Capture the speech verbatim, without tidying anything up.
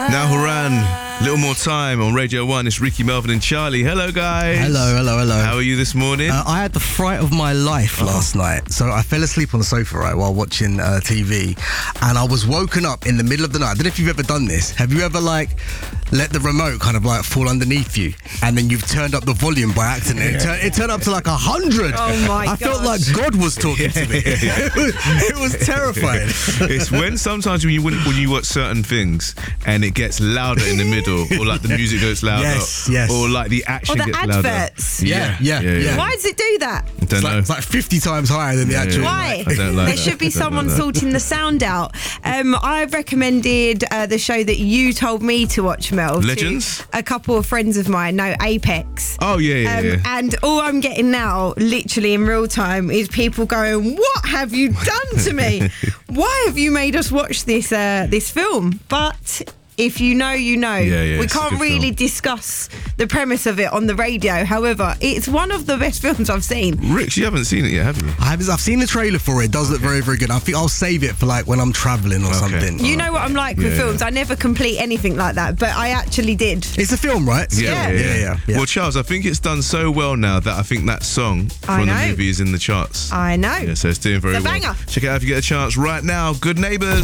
Now Horan, little more time on Radio one. It's Ricky, Melvin and Charlie. Hello, guys. Hello, hello, hello. How are you this morning? Uh, I had the fright of my life last oh. night. So I fell asleep on the sofa, right, while watching uh, T V. And I was woken up in the middle of the night. I don't know if you've ever done this. Have you ever, like, let the remote kind of, like, fall underneath you? And then you've turned up the volume by accident. It, tur- it turned up to, like, a hundred. Oh, my God. I felt like God was talking to me. it, was, it was terrifying. It's when sometimes when you, when you watch certain things and it gets louder in the middle, or, like, the music goes louder. Yes, yes. Or, like, the action Or the gets adverts. louder. Yeah, yeah, yeah. yeah. Why does it do that? I don't It's know. like, it's like fifty times higher than the Yeah, actual. yeah. Why? I don't like there that. should be I don't someone like that. sorting the sound out. Um, I recommended uh, the show that you told me to watch, Mel. to Legends? A couple of friends of mine. No, Apex. Oh, yeah, yeah, Um, yeah. and all I'm getting now, literally in real time, is people going, "What have you done to me? Why have you made us watch this uh, this film?" But if you know, you know. Yeah, yeah, we it's a can't good really film. discuss the premise of it on the radio. However, it's one of the best films I've seen. Rich, you haven't seen it yet, have you? I have, I've seen the trailer for it. It does look very, very good. I think I'll save it for, like, when I'm travelling or Okay. something. You know what I'm like with Yeah, films. yeah. I never complete anything like that, but I actually did. It's a film, right? Yeah, Yeah. yeah, yeah, yeah. Well, Charles, I think it's done so well now that I think that song I from the know. movie is in the charts. I know. Yeah, so it's doing very It's a well. banger. Check it out if you get a chance right now. Good Neighbours.